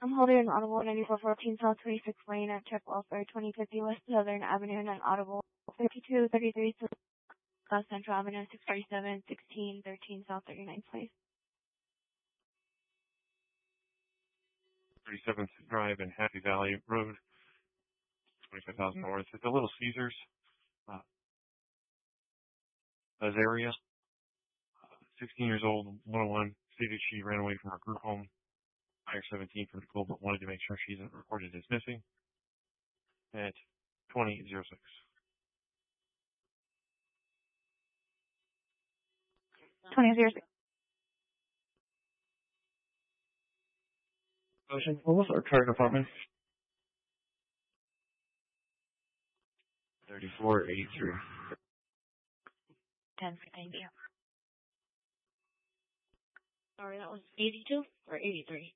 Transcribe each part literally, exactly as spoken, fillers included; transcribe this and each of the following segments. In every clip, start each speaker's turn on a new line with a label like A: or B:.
A: I'm holding an audible ninety-four fourteen South twenty-sixth Lane at Check Welfare, twenty fifty West Southern Avenue, and an audible fifty-two thirty-three South Central Avenue, six forty-seven sixteen thirteen South thirty-ninth Place.
B: thirty-seventh Drive and Happy Valley Road, twenty-five thousand North. It's a Little Caesars uh, area. Uh, sixteen years old, one oh one, stated she ran away from her group home. Higher seventeen from school, but wanted to make sure she isn't reported as missing. At twenty oh six.
A: twenty oh six.
B: Motion, what was our target apartment? thirty-four eighty-three.
A: ten, thank you. Sorry, that was eighty-two or eighty-three?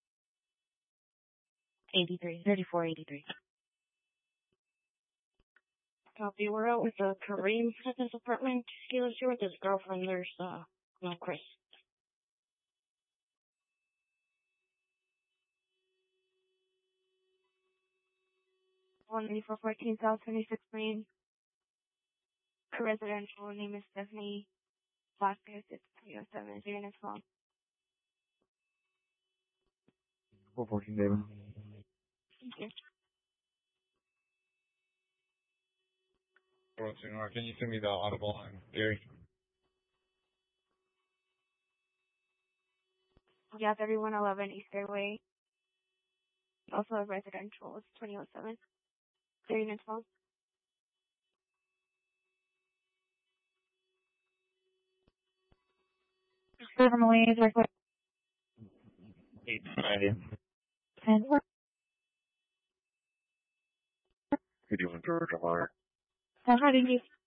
A: eighty-three, thirty-four eighty-three. Copy, we're out with uh, Kareem at this apartment. He lives here with his girlfriend. There's, uh, no Chris. one eighty-four fourteen South twenty-sixth Lane. Residential, name is Stephanie Vasquez. It's three oh seven. Is your next phone?
B: four fourteen, David.
A: Thank you.
B: Can you send me the audible on Gary?
A: Yeah, thirty-one eleven Easter Way. Also a residential. It's twenty oh seven. Is your next phone? Normally, it's like what?
B: eight ninety.
A: And what?
B: Who do you want, George or Mark?
A: So how did you